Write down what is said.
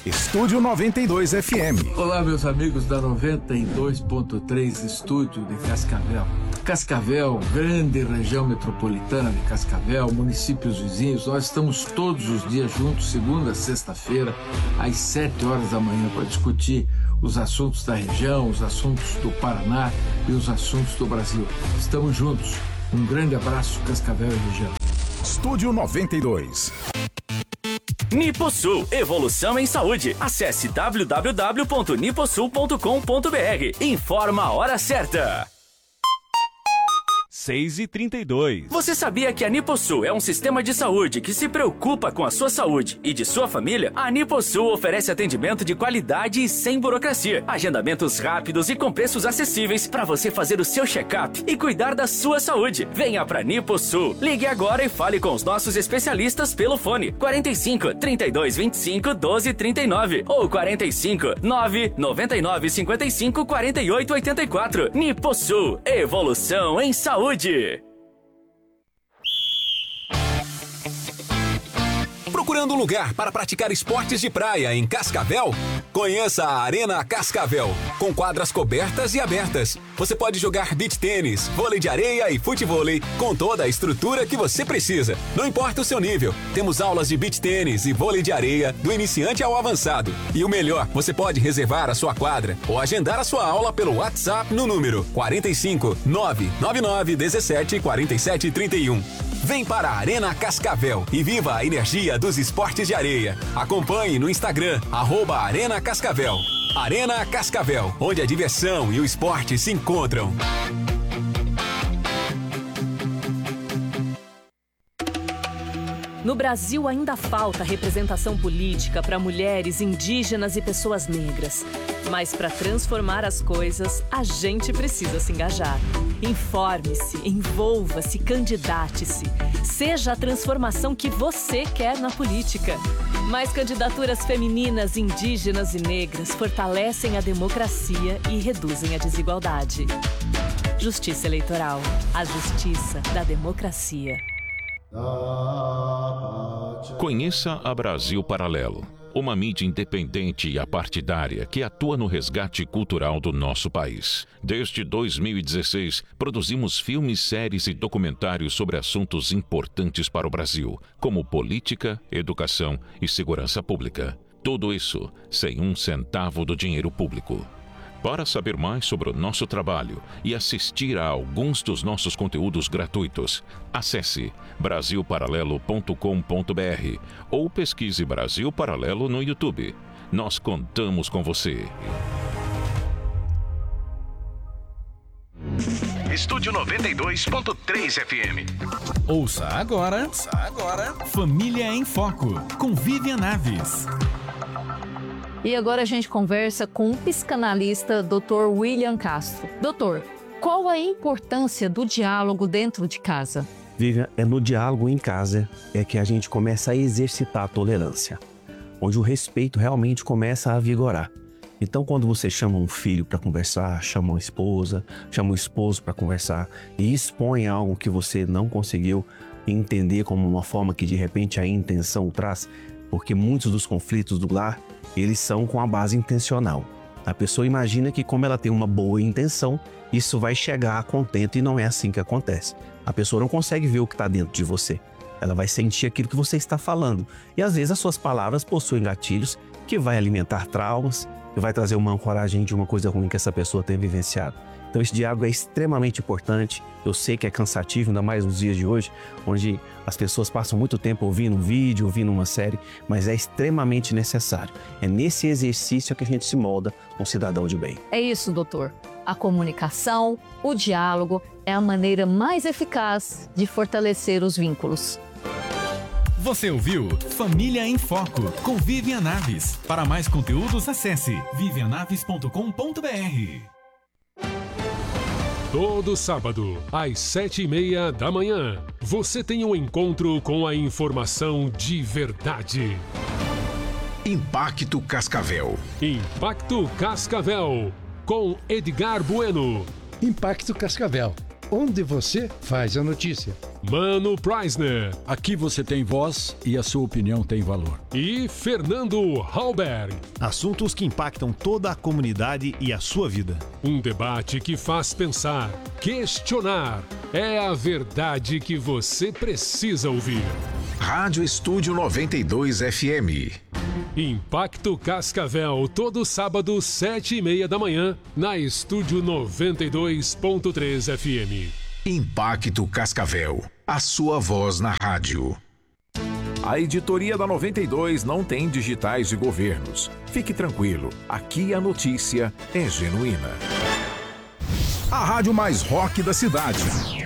Estúdio 92 FM. Olá, meus amigos da 92.3 Estúdio de Cascavel. Cascavel, grande região metropolitana de Cascavel, municípios vizinhos, nós estamos todos os dias juntos, segunda a sexta-feira, às 7 horas da manhã, para discutir os assuntos da região, os assuntos do Paraná e os assuntos do Brasil. Estamos juntos. Um grande abraço, Cascavel e região. Estúdio 92. Niposul, evolução em saúde. Acesse www.niposul.com.br. Informa a hora certa. 6h32. Você sabia que a Niposul é um sistema de saúde que se preocupa com a sua saúde e de sua família? A Niposul oferece atendimento de qualidade e sem burocracia. Agendamentos rápidos e com preços acessíveis para você fazer o seu check-up e cuidar da sua saúde. Venha para Niposul. Ligue agora e fale com os nossos especialistas pelo fone 45 32 25 12 39 ou 45 9 99 55 48 84. Niposul, evolução em saúde. Procurando um lugar para praticar esportes de praia em Cascavel? Conheça a Arena Cascavel, com quadras cobertas e abertas. Você pode jogar beach tênis, vôlei de areia e futevôlei com toda a estrutura que você precisa. Não importa o seu nível, temos aulas de beach tênis e vôlei de areia do iniciante ao avançado. E o melhor, você pode reservar a sua quadra ou agendar a sua aula pelo WhatsApp no número 45 999 17 47 31. Vem para a Arena Cascavel e viva a energia dos esportes de areia. Acompanhe no Instagram, @Arena Cascavel. Arena Cascavel, onde a diversão e o esporte se encontram. No Brasil ainda falta representação política para mulheres, indígenas e pessoas negras. Mas para transformar as coisas, a gente precisa se engajar. Informe-se, envolva-se, candidate-se. Seja a transformação que você quer na política. Mais candidaturas femininas, indígenas e negras fortalecem a democracia e reduzem a desigualdade. Justiça Eleitoral. A justiça da democracia. Conheça a Brasil Paralelo, uma mídia independente e apartidária que atua no resgate cultural do nosso país. Desde 2016, produzimos filmes, séries e documentários sobre assuntos importantes para o Brasil, como política, educação e segurança pública. Tudo isso sem um centavo do dinheiro público. Para saber mais sobre o nosso trabalho e assistir a alguns dos nossos conteúdos gratuitos, acesse brasilparalelo.com.br ou pesquise Brasil Paralelo no YouTube. Nós contamos com você. Estúdio 92.3 FM. Ouça agora. Família em Foco, com Vivian Naves. E agora a gente conversa com o psicanalista Dr. William Castro. Doutor, qual a importância do diálogo dentro de casa? Vivian, é no diálogo em casa é que a gente começa a exercitar a tolerância, onde o respeito realmente começa a vigorar. Então, quando você chama um filho para conversar, chama uma esposa, chama um esposo para conversar e expõe algo que você não conseguiu entender como uma forma que de repente a intenção traz, porque muitos dos conflitos do lar, eles são com a base intencional. A pessoa imagina que como ela tem uma boa intenção, isso vai chegar a contento e não é assim que acontece. A pessoa não consegue ver o que está dentro de você. Ela vai sentir aquilo que você está falando. E às vezes as suas palavras possuem gatilhos que vai alimentar traumas, que vai trazer uma ancoragem de uma coisa ruim que essa pessoa tem vivenciado. Então esse diálogo é extremamente importante. Eu sei que é cansativo, ainda mais nos dias de hoje, onde as pessoas passam muito tempo ouvindo um vídeo, ouvindo uma série, mas é extremamente necessário. É nesse exercício que a gente se molda um cidadão de bem. É isso, doutor. A comunicação, o diálogo é a maneira mais eficaz de fortalecer os vínculos. Você ouviu Família em Foco, com Vivian Naves. Para mais conteúdos, acesse vivianaves.com.br. Todo sábado, às 7h30 da manhã, você tem um encontro com a informação de verdade. Impacto Cascavel. Impacto Cascavel, com Edgar Bueno. Impacto Cascavel, onde você faz a notícia. Mano Preisner. Aqui você tem voz e a sua opinião tem valor. E Fernando Halberg. Assuntos que impactam toda a comunidade e a sua vida. Um debate que faz pensar, questionar. É a verdade que você precisa ouvir. Rádio Estúdio 92 FM. Impacto Cascavel, todo sábado, 7h30 da manhã, na Estúdio 92.3 FM. Impacto Cascavel, a sua voz na rádio. A editoria da 92 não tem digitais de governos. Fique tranquilo, aqui a notícia é genuína. A rádio mais rock da cidade.